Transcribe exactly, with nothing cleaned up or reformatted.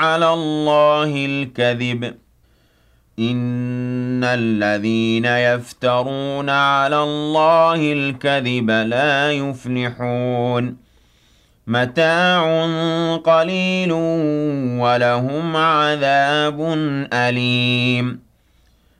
عَلَى اللَّهِ الْكَذِبَ إِنَّ الَّذِينَ يَفْتَرُونَ عَلَى اللَّهِ الْكَذِبَ لَا يُفْلِحُونَ مَتَاعٌ قَلِيلٌ وَلَهُمْ عَذَابٌ أَلِيمٌ